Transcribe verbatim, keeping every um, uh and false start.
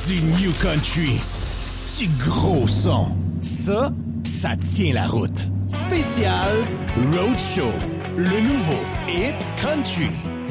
Du New Country. Du gros son. Ça, ça tient la route. Spécial Roadshow. Le nouveau Hit Country.